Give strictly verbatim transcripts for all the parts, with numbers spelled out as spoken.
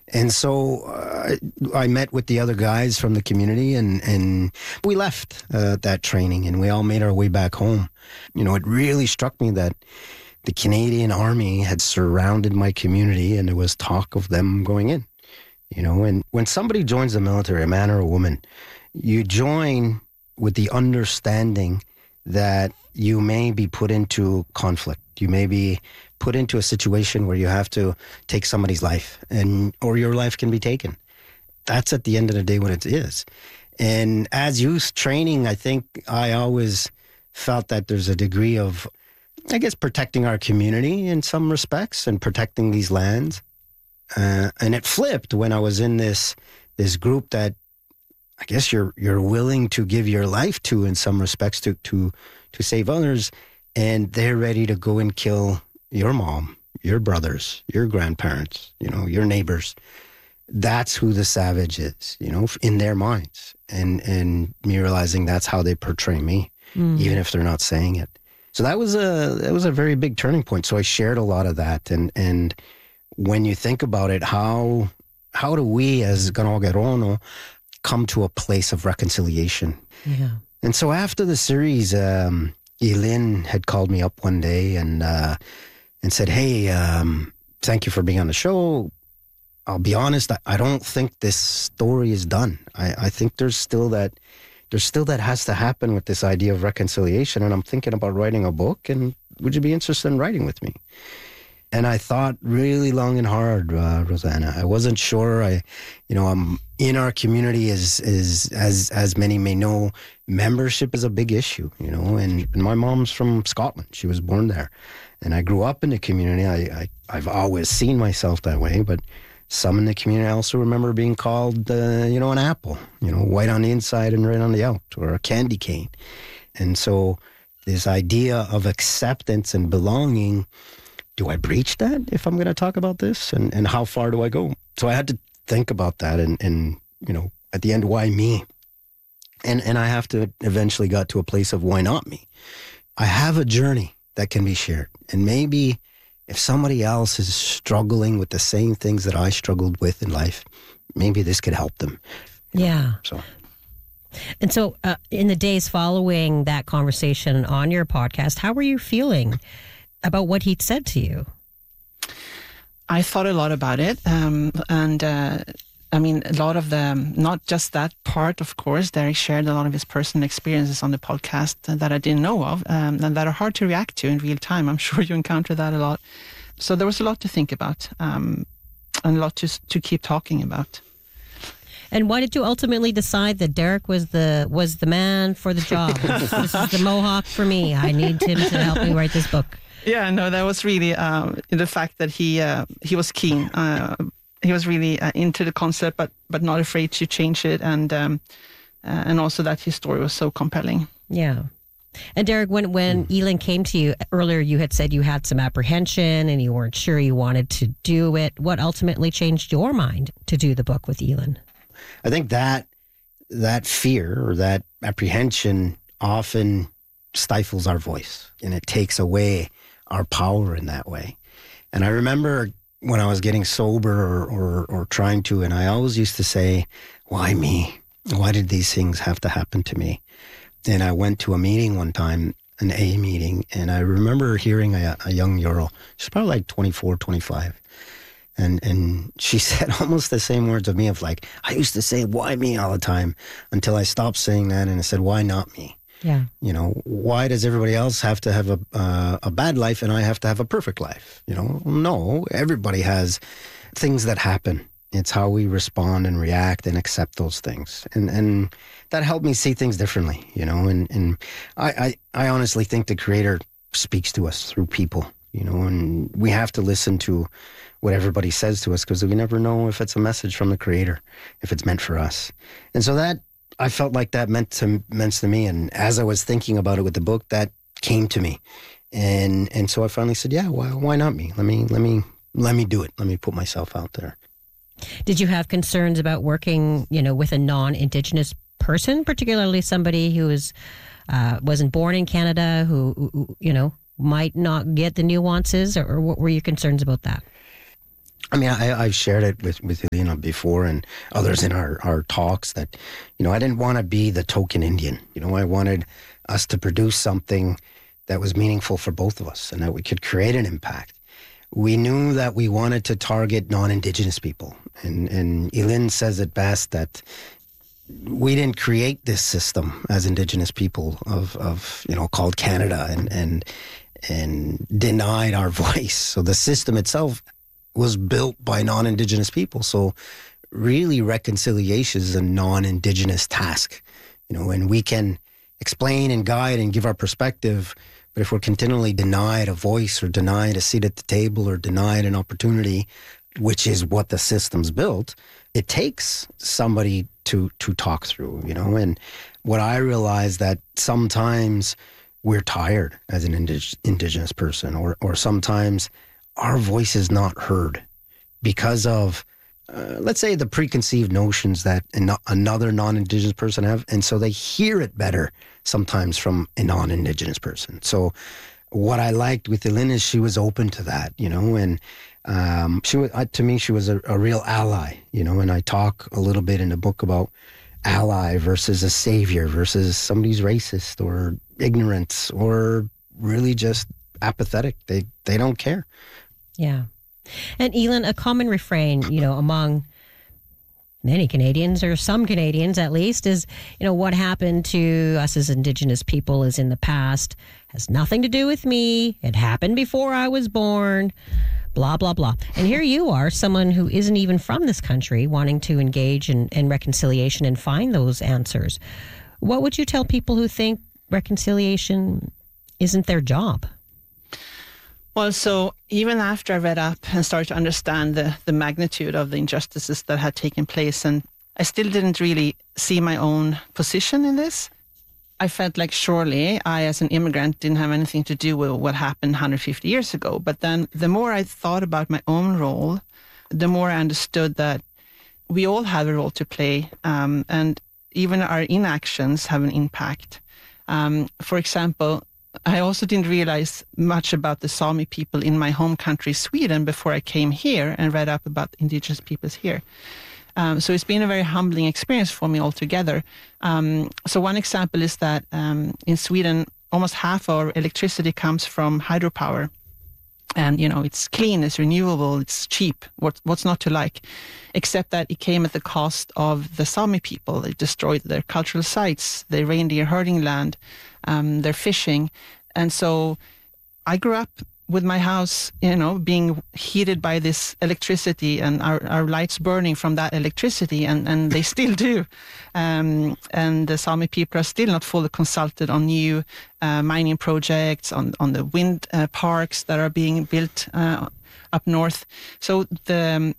And so uh, I met with the other guys from the community, and, and we left uh, that training, and we all made our way back home. You know, it really struck me that the Canadian Army had surrounded my community, and there was talk of them going in. You know, and when somebody joins the military, a man or a woman, you join with the understanding that you may be put into conflict. You may be put into a situation where you have to take somebody's life, and or your life can be taken. That's at the end of the day what it is. And as youth training, I think I always felt that there's a degree of, I guess, protecting our community in some respects and protecting these lands. Uh, and it flipped when I was in this this group that I guess you're you're willing to give your life to in some respects to to to save others, and they're ready to go and kill your mom, your brothers, your grandparents, you know, your neighbors. That's who the savage is, you know, in their minds. And and me realizing that's how they portray me, mm. even if they're not saying it. So that was a that was a very big turning point. So I shared a lot of that, and and. When you think about it, how how do we as Ganogerono come to a place of reconciliation? Yeah. And so after the series, um, Eileen had called me up one day and uh, and said, hey, um, thank you for being on the show. I'll be honest, I, I don't think this story is done. I, I think there's still that there's still that has to happen with this idea of reconciliation. And I'm thinking about writing a book, and would you be interested in writing with me? And I thought really long and hard, uh, Rosanna. I wasn't sure. I, you know, I'm in our community, is is as as many may know, membership is a big issue. You know, and, and my mom's from Scotland. She was born there, and I grew up in the community. I, I I've always seen myself that way. But some in the community, I also remember being called, uh, you know, an apple. You know, white on the inside and red on the out, or a candy cane. And so this idea of acceptance and belonging. Do I breach that if I'm going to talk about this? And, and how far do I go? So I had to think about that, and, and you know, at the end, why me? And and I have to eventually got to a place of why not me? I have a journey that can be shared. And maybe if somebody else is struggling with the same things that I struggled with in life, maybe this could help them. Yeah. Know, so. And so uh, in the days following that conversation on your podcast, how were you feeling about what he'd said to you? I thought a lot about it. Um, and uh, I mean, a lot of the, not just that part, of course, Derek shared a lot of his personal experiences on the podcast that I didn't know of, um, and that are hard to react to in real time. I'm sure you encounter that a lot. So there was a lot to think about, um, and a lot to, to keep talking about. And why did you ultimately decide that Derek was the was the man for the job? This is the Mohawk for me. I need him to help me write this book. Yeah, no, that was really um, the fact that he uh, he was keen. Uh, he was really uh, into the concept, but but not afraid to change it, and um, uh, and also that his story was so compelling. Yeah. And Derek, when when mm. Eileen came to you earlier, you had said you had some apprehension and you weren't sure you wanted to do it. What ultimately changed your mind to do the book with Eileen? I think that that fear or that apprehension often stifles our voice, and it takes away our power in that way. And I remember when I was getting sober or, or, or trying to, and I always used to say, why me? Why did these things have to happen to me? And I went to a meeting one time, an A meeting, and I remember hearing a, a young girl, she's probably like twenty-four, twenty-five. And and she said almost the same words of me of like, I used to say, why me all the time, until I stopped saying that and I said, why not me? Yeah. You know, why does everybody else have to have a uh, a bad life and I have to have a perfect life? You know, no, everybody has things that happen. It's how we respond and react and accept those things. And and that helped me see things differently, you know, and, and I, I, I honestly think the Creator speaks to us through people, you know, and we have to listen to what everybody says to us because we never know if it's a message from the Creator, if it's meant for us. And so that, I felt like that meant to meant to me, and as I was thinking about it with the book, that came to me, and and so I finally said, yeah, why why not me? Let me let me let me do it. Let me put myself out there. Did you have concerns about working, you know, with a non-Indigenous person, particularly somebody who was uh, wasn't born in Canada, who, who you know might not get the nuances, or, or what were your concerns about that? I mean, I, I've shared it with, with Elena before and others in our, our talks that, you know, I didn't want to be the token Indian. You know, I wanted us to produce something that was meaningful for both of us and that we could create an impact. We knew that we wanted to target non-Indigenous people. And, and Elin says it best that we didn't create this system as Indigenous people of, of you know, called Canada and, and, and denied our voice. So the system itself was built by non-Indigenous people. So really reconciliation is a non-Indigenous task, you know, and we can explain and guide and give our perspective. But if we're continually denied a voice or denied a seat at the table or denied an opportunity, which is what the system's built, it takes somebody to to talk through, you know. And what I realize that sometimes we're tired as an indig- Indigenous person, or or sometimes our voice is not heard because of, uh, let's say, the preconceived notions that an- another non-Indigenous person have. And so they hear it better sometimes from a non-Indigenous person. So what I liked with Elin is she was open to that, you know, and um, she was, uh, to me, she was a, a real ally, you know, and I talk a little bit in the book about ally versus a savior versus somebody's racist or ignorant or really just apathetic. They, they don't care. Yeah. And Elin, a common refrain, you know, among many Canadians, or some Canadians at least, is, you know, what happened to us as Indigenous people is in the past, has nothing to do with me. It happened before I was born, blah, blah, blah. And here you are, someone who isn't even from this country, wanting to engage in, in reconciliation and find those answers. What would you tell people who think reconciliation isn't their job? Well, so even after I read up and started to understand the, the magnitude of the injustices that had taken place, and I still didn't really see my own position in this, I felt like surely I, as an immigrant, didn't have anything to do with what happened one hundred fifty years ago. But then the more I thought about my own role, the more I understood that we all have a role to play, um, and even our inactions have an impact. Um, for example, I also didn't realize much about the Sami people in my home country, Sweden, before I came here and read up about Indigenous peoples here. Um, so it's been a very humbling experience for me altogether. Um, so one example is that um, in Sweden, almost half our electricity comes from hydropower. And, you know, it's clean, it's renewable, it's cheap. What, what's not to like? Except that it came at the cost of the Sami people. It destroyed their cultural sites, their reindeer herding land, um, their fishing. And so I grew up with my house, you know, being heated by this electricity and our, our lights burning from that electricity, and, and they still do. Um, and the Sami people are still not fully consulted on new uh, mining projects, on, on the wind uh, parks that are being built uh, up north. So the um,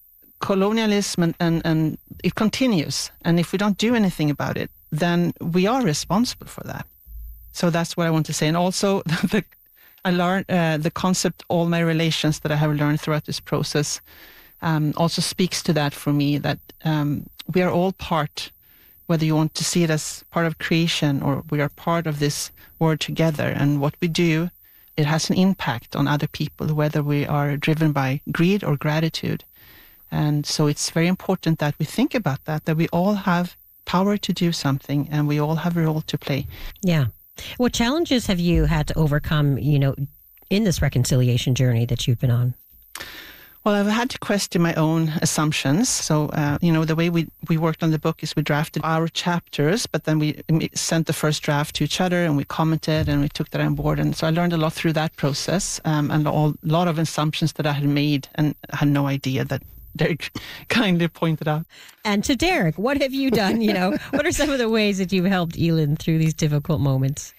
colonialism and, and, and it continues. And if we don't do anything about it, then we are responsible for that. So that's what I want to say. And also the I learned uh, the concept, all my relations that I have learned throughout this process um, also speaks to that for me, that um, we are all part, whether you want to see it as part of creation or we are part of this world together. And what we do, it has an impact on other people, whether we are driven by greed or gratitude. And so it's very important that we think about that, that we all have power to do something and we all have a role to play. Yeah. What challenges have you had to overcome, you know, in this reconciliation journey that you've been on? Well, I've had to question my own assumptions. So, uh, you know, the way we, we worked on the book is we drafted our chapters, but then we sent the first draft to each other and we commented and we took that on board. And so I learned a lot through that process um, and all, a lot of assumptions that I had made and had no idea that Derek kindly pointed out. And to Derek, what have you done? You know, what are some of the ways that you've helped Elin through these difficult moments?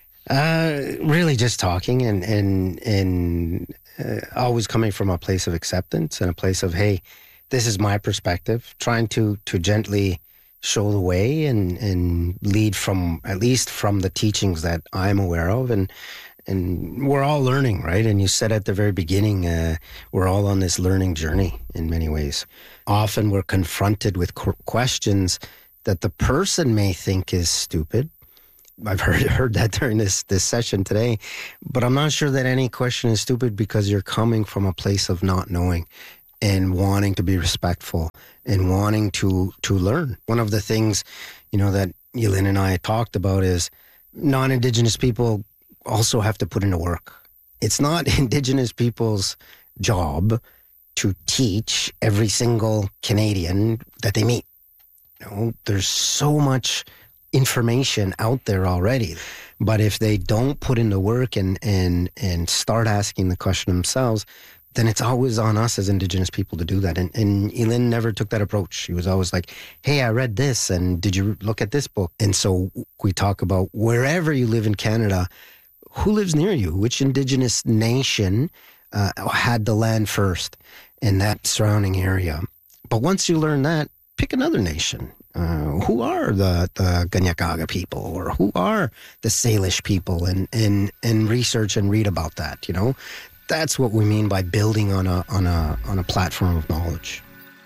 Uh, really just talking and, and, and uh, always coming from a place of acceptance and a place of, hey, this is my perspective, trying to, to gently show the way and, and lead from, at least from the teachings that I'm aware of. And, And we're all learning, right? And you said at the very beginning, uh, we're all on this learning journey in many ways. Often we're confronted with qu- questions that the person may think is stupid. I've heard heard that during this, this session today, but I'm not sure that any question is stupid because you're coming from a place of not knowing. and wanting to be respectful and wanting to to learn. One of the things, you know, that Elin and I talked about is non-Indigenous people also have to put in the work. It's not Indigenous people's job to teach every single Canadian that they meet. You know, there's so much information out there already. But if they don't put in the work and, and, and start asking the question themselves, then it's always on us as Indigenous people to do that. And, and Elin never took that approach. She was always like, hey, I read this, and did you look at this book? And so we talk about wherever you live in Canada, who lives near you? Which Indigenous nation uh, had the land first in that surrounding area? But once you learn that, pick another nation. Uh, who are the, the Kanien'kehá:ka people, or who are the Salish people, and, and, and research and read about that, you know? That's what we mean by building on a, on a, on a platform of knowledge.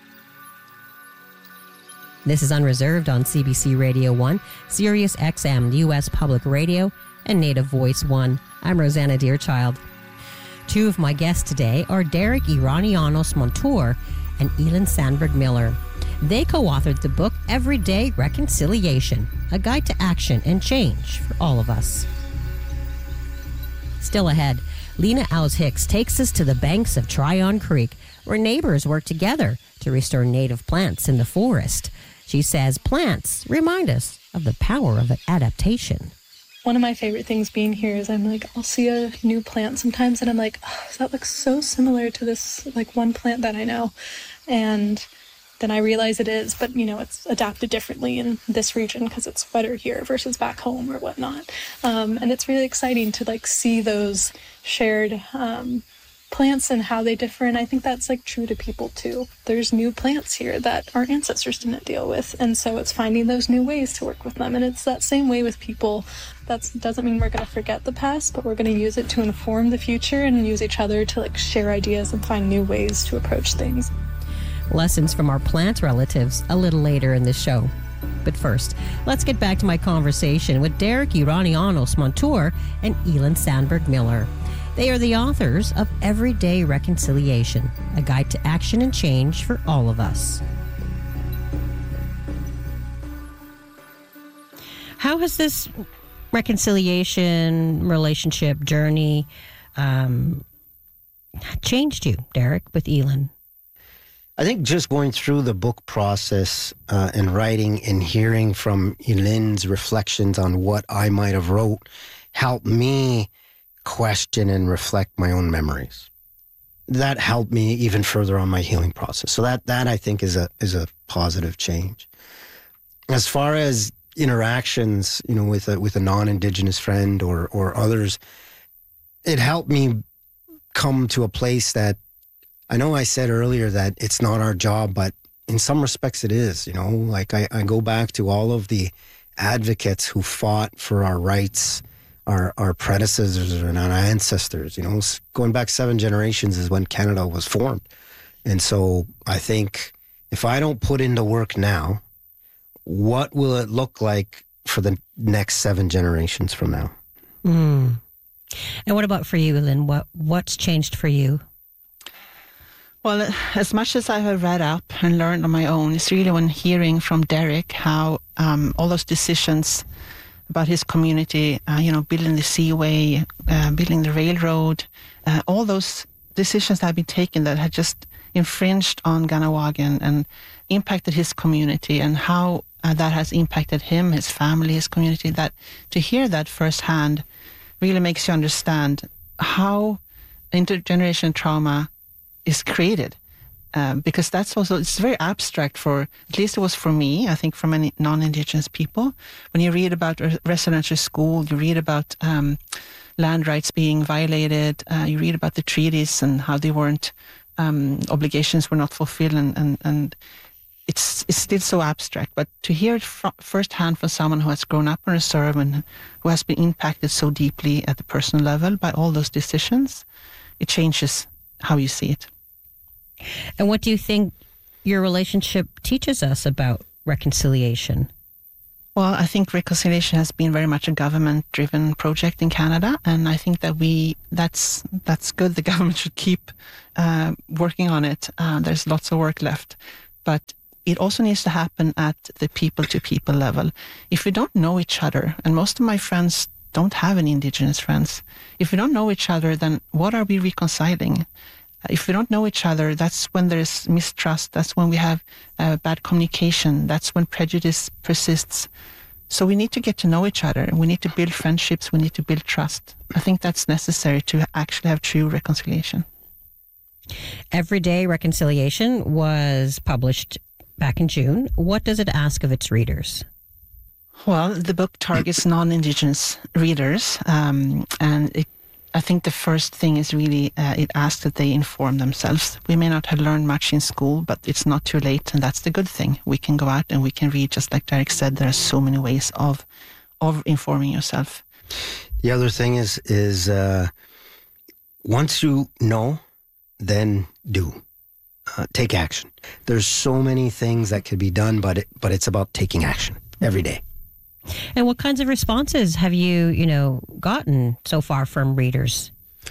This is Unreserved on C B C Radio one, Sirius X M, U S Public Radio, and Native Voice one. I'm Rosanna Deerchild. Two of my guests today are Derek Irianianos Montour and Elin Sandberg Miller. They co-authored the book Everyday Reconciliation, a guide to action and change for all of us. Still ahead, Lena Owls-Hicks takes us to the banks of Tryon Creek, where neighbors work together to restore native plants in the forest. She says plants remind us of the power of adaptation. One of my favorite things being here is I'm like, I'll see a new plant sometimes and I'm like, oh, that looks so similar to this like one plant that I know. And then I realize it is, but you know, it's adapted differently in this region because it's wetter here versus back home or whatnot. Um, and it's really exciting to like see those shared um, plants and how they differ. And I think that's like true to people too. There's new plants here that our ancestors didn't deal with. And so it's finding those new ways to work with them. And it's that same way with people. That doesn't mean we're going to forget the past, but we're going to use it to inform the future and use each other to like share ideas and find new ways to approach things. Lessons from our plant relatives a little later in this show. But first, let's get back to my conversation with Derek Irianianos Montour and Elin Sandberg Miller. They are the authors of Everyday Reconciliation, a guide to action and change for all of us. How has this reconciliation relationship journey um, changed you, Derek, with Elin? I think just going through the book process uh, and writing and hearing from Elin's reflections on what I might have wrote helped me question and reflect my own memories. That helped me even further on my healing process. So that that I think is a is a positive change. As far as interactions, you know, with a with a non-Indigenous friend or or others, it helped me come to a place that I know I said earlier that it's not our job, but in some respects it is, you know, like I, I go back to all of the advocates who fought for our rights, our, our predecessors and our ancestors, you know, going back seven generations is when Canada was formed. And so I think if I don't put in the work now, what will it look like for the next seven generations from now? Mm. And what about for you, Elin? What, what's changed for you? Well, as much as I have read up and learned on my own, it's really when hearing from Derek how um, all those decisions about his community, uh, you know, building the seaway, uh, building the railroad, uh, all those decisions that have been taken that had just infringed on Kahnawake and impacted his community, and how uh, that has impacted him, his family, his community. That to hear that firsthand really makes you understand how intergenerational trauma is created, um, because that's also, it's very abstract for, at least it was for me, I think for many non-Indigenous people. When you read about a residential school, you read about um, land rights being violated, uh, you read about the treaties and how they weren't, um, obligations were not fulfilled, and, and, and it's it's still so abstract. But to hear it fr- firsthand from someone who has grown up in reserve and who has been impacted so deeply at the personal level by all those decisions, it changes how you see it. And what do you think your relationship teaches us about reconciliation? Well, I think reconciliation has been very much a government-driven project in Canada, and I think that we that's that's good. The government should keep uh, working on it. Uh, there's lots of work left, but it also needs to happen at the people-to-people level. If we don't know each other, and most of my friends don't have any Indigenous friends, if we don't know each other, then what are we reconciling? If we don't know each other, that's when there's mistrust. That's when we have uh, bad communication. That's when prejudice persists. So we need to get to know each other. We need to build friendships. We need to build trust. I think that's necessary to actually have true reconciliation. Everyday Reconciliation was published back in June. What does it ask of its readers? Well, the book targets non-Indigenous readers, um, and it I think the first thing is really, uh, it asks that they inform themselves. We may not have learned much in school, but it's not too late, and that's the good thing. We can go out and we can read, just like Derek said, there are so many ways of of informing yourself. The other thing is, is uh, once you know, then do. Uh, take action. There's so many things that could be done, but it, but it's about taking action every day. And what kinds of responses have you, you know, gotten so far from readers?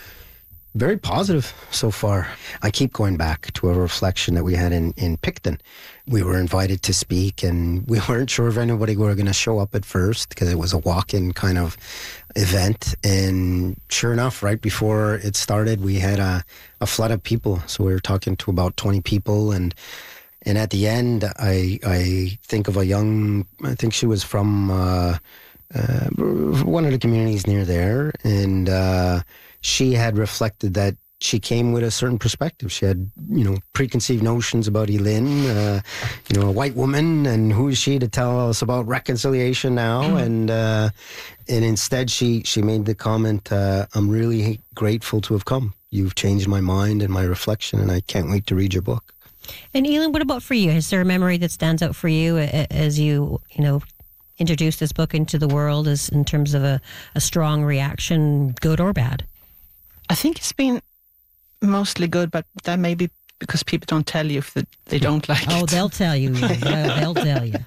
Very positive so far. I keep going back to a reflection that we had in, in Picton. We were invited to speak, and we weren't sure if anybody were going to show up at first because it was a walk-in kind of event. And sure enough, right before it started, we had a, a flood of people. So we were talking to about twenty people, and And at the end, I I think of a young, I think she was from uh, uh, one of the communities near there, and uh, she had reflected that she came with a certain perspective. She had, you know, preconceived notions about Elin, uh, you know, a white woman, and who is she to tell us about reconciliation now? Mm-hmm. And uh, and instead, she she made the comment, uh, "I'm really grateful to have come. You've changed my mind and my reflection, and I can't wait to read your book." And Elin, what about for you? Is there a memory that stands out for you as you, you know, introduce this book into the world, as in terms of a, a strong reaction, good or bad? I think it's been mostly good, but that may be because people don't tell you if they don't like oh, it. Oh, they'll tell you. They'll tell you.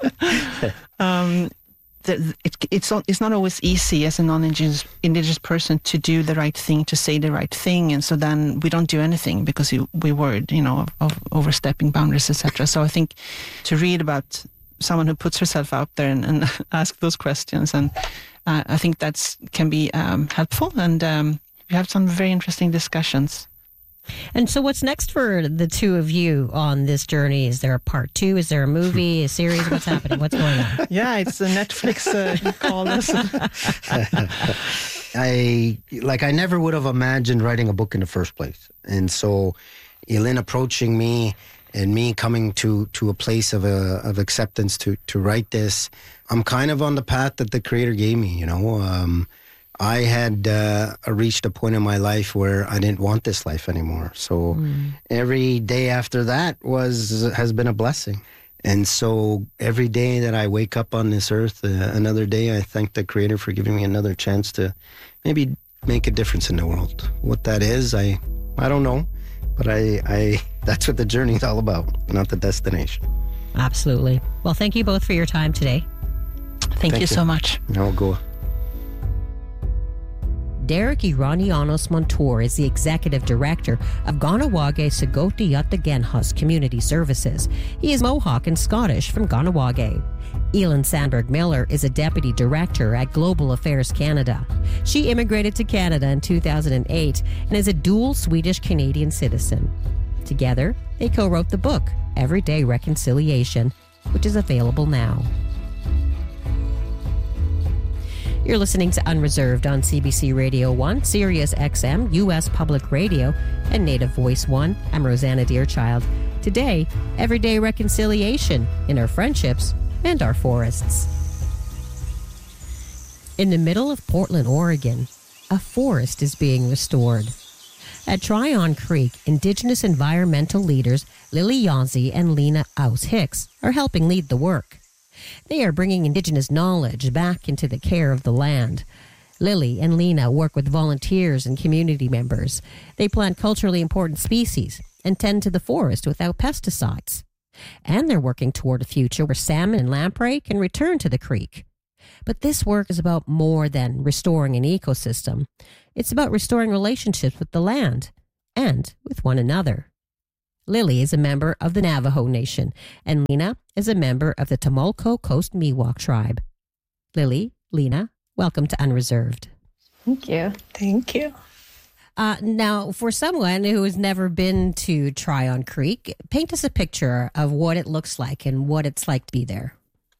um, the, it, it's, not, it's not always easy as a non-Indigenous indigenous person to do the right thing, to say the right thing, and so then we don't do anything because we, we worried, you know, of, of overstepping boundaries, et cetera. So I think to read about someone who puts herself out there and, and ask those questions, and uh, I think that's can be um, helpful, and um, we have some very interesting discussions. And so what's next for the two of you on this journey? Is there a part two? Is there a movie, a series? What's happening? What's going on? Yeah, it's a Netflix uh, call us. I, like, I never would have imagined writing a book in the first place. And so Elin approaching me and me coming to, to a place of a, of acceptance to, to write this, I'm kind of on the path that the Creator gave me, you know. Um, I had uh, reached a point in my life where I didn't want this life anymore. So mm. every day after that was has been a blessing. And so every day that I wake up on this earth, uh, another day, I thank the Creator for giving me another chance to maybe make a difference in the world. What that is, I I don't know. But I, I that's what the journey is all about, not the destination. Absolutely. Well, thank you both for your time today. Thank, thank you, you so much. I'll go. Derek Iranianos Montour is the Executive Director of Kahnawake Sigoti Yatagenhas Community Services. He is Mohawk and Scottish from Kahnawake. Elin Sandberg Miller is a Deputy Director at Global Affairs Canada. She immigrated to Canada in two thousand eight and is a dual Swedish-Canadian citizen. Together, they co-wrote the book, Everyday Reconciliation, which is available now. You're listening to Unreserved on C B C Radio one, Sirius X M, U S Public Radio, and Native Voice one. I'm Rosanna Deerchild. Today, everyday reconciliation in our friendships and our forests. In the middle of Portland, Oregon, a forest is being restored. At Tryon Creek, Indigenous environmental leaders Lily Yancey and Lena Aus-Hicks are helping lead the work. They are bringing Indigenous knowledge back into the care of the land. Lily and Lena work with volunteers and community members. They plant culturally important species and tend to the forest without pesticides. And they're working toward a future where salmon and lamprey can return to the creek. But this work is about more than restoring an ecosystem. It's about restoring relationships with the land and with one another. Lily is a member of the Navajo Nation, and Lena is a member of the Tumulco Coast Miwok tribe. Lily, Lena, welcome to Unreserved. Thank you. Thank you. Uh, now, for someone who has never been to Tryon Creek, paint us a picture of what it looks like and what it's like to be there.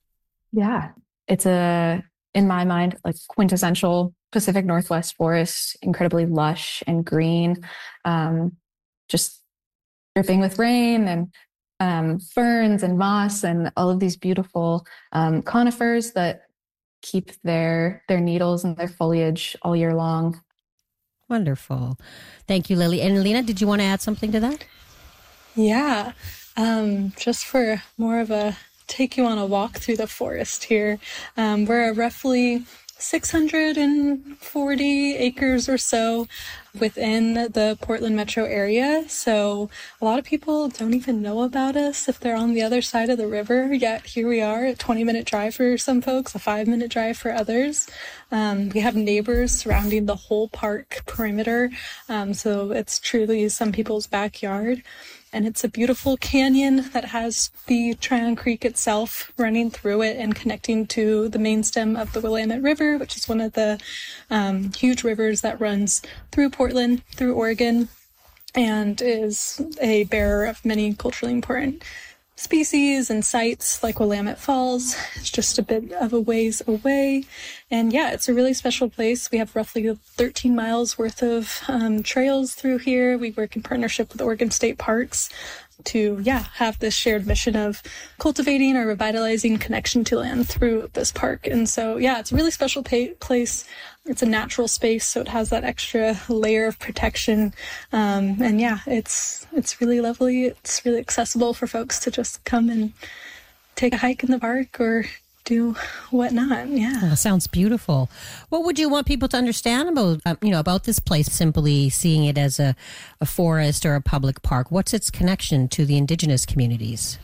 Yeah, it's a, in my mind, like quintessential Pacific Northwest forest, incredibly lush and green, um, just dripping with rain and um, ferns and moss and all of these beautiful um, conifers that keep their their needles and their foliage all year long. Wonderful. Thank you, Lily. And Lena, did you want to add something to that? Yeah, um, just for more of a take you on a walk through the forest here. Um, we're roughly six hundred forty acres or so within the Portland metro area. So a lot of people don't even know about us if they're on the other side of the river. Yet here we are, a twenty minute drive for some folks, a five minute drive for others. Um, we have neighbors surrounding the whole park perimeter. Um, so it's truly some people's backyard. And it's a beautiful canyon that has the Tryon Creek itself running through it and connecting to the main stem of the Willamette River, which is one of the um, huge rivers that runs through Portland, through Oregon, and is a bearer of many culturally important species and sites like Willamette Falls. It's just a bit of a ways away. And yeah, it's a really special place. We have roughly thirteen miles worth of um, trails through here. We work in partnership with Oregon State Parks to, yeah, have this shared mission of cultivating or revitalizing connection to land through this park. And so, yeah, it's a really special pa- place. It's a natural space, so it has that extra layer of protection. Um, and yeah, it's it's really lovely. It's really accessible for folks to just come and take a hike in the park or do whatnot. Yeah. Oh, sounds beautiful. What would you want people to understand about, uh, you know, about this place, simply seeing it as a, a forest or a public park? What's its connection to the Indigenous communities?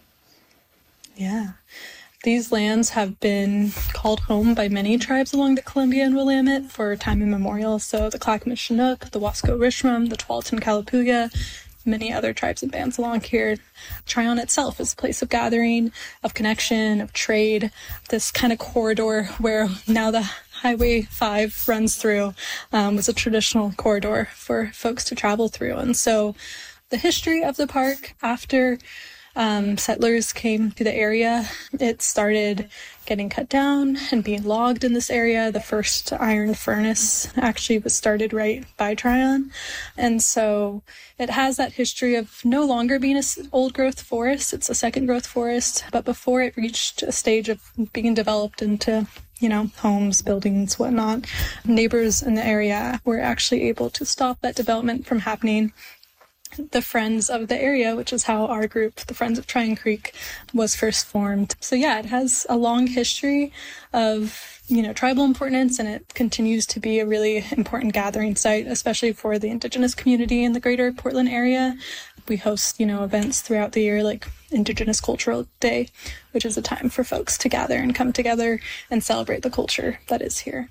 Yeah. These lands have been called home by many tribes along the Columbia and Willamette for time immemorial. So the Clackamas Chinook, the Wasco Rishram, the Tualatin Kalapuya, many other tribes and bands along here. Tryon itself is a place of gathering, of connection, of trade. This kind of corridor where now the Highway five runs through um, was a traditional corridor for folks to travel through. And so the history of the park after Um, settlers came to the area, it started getting cut down and being logged in this area. The first iron furnace actually was started right by Tryon. And so it has that history of no longer being an old growth forest. It's a second growth forest. But before it reached a stage of being developed into, you know, homes, buildings, whatnot, neighbors in the area were actually able to stop that development from happening. The Friends of the area, which is how our group, the Friends of Tryon Creek, was first formed. So yeah, it has a long history of, you know, tribal importance, and it continues to be a really important gathering site, especially for the Indigenous community in the greater Portland area. We host, you know, events throughout the year like Indigenous Cultural Day, which is a time for folks to gather and come together and celebrate the culture that is here.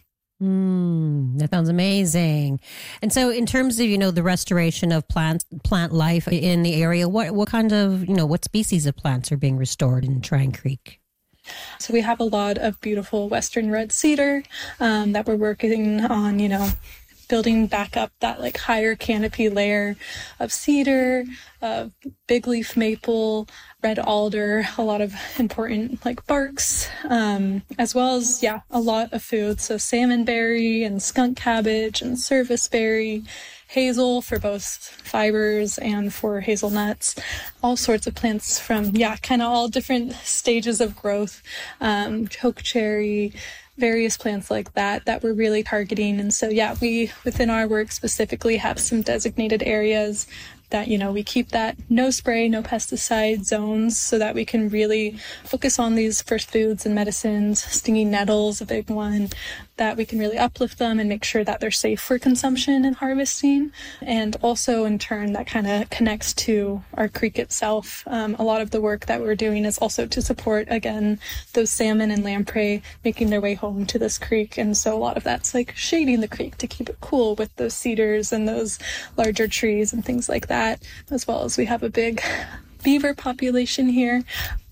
Mm, that sounds amazing. And so in terms of, you know, the restoration of plant plant life in the area, what, what kind of, you know, what species of plants are being restored in Tryon Creek? So we have a lot of beautiful Western red cedar um, that we're working on, you know, building back up that like higher canopy layer of cedar, of big leaf maple, red alder, a lot of important like barks, um, as well as, yeah, a lot of food. So salmonberry and skunk cabbage and serviceberry, hazel for both fibers and for hazelnuts, all sorts of plants from, yeah, kind of all different stages of growth, um, chokecherry, various plants like that that we're really targeting. And so, yeah, we, within our work specifically, have some designated areas that, you know, we keep that no spray, no pesticide zones so that we can really focus on these first foods and medicines. Stinging nettles, a big one, that we can really uplift them and make sure that they're safe for consumption and harvesting. And also in turn, that kind of connects to our creek itself. Um, a lot of the work that we're doing is also to support, again, those salmon and lamprey making their way home to this creek. And so a lot of that's like shading the creek to keep it cool with those cedars and those larger trees and things like that, as well as we have a big beaver population here.